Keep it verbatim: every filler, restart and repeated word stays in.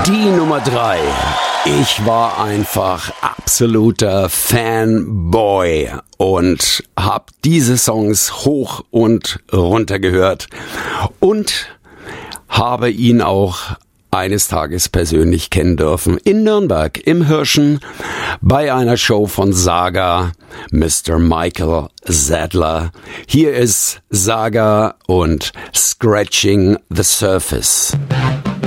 Die Nummer drei. Ich war einfach absoluter Fanboy und hab diese Songs hoch und runter gehört und habe ihn auch eines Tages persönlich kennen dürfen in Nürnberg im Hirschen bei einer Show von Saga, Mister Michael Sadler. Hier ist Saga und Scratching the Surface.